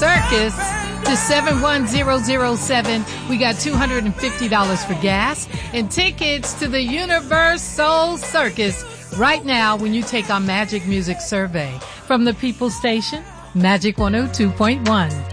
Circus to 71007. We got $250 for gas and tickets to the Universal Circus right now when you take our Magic Music Survey. From the People Station, Magic 102.1.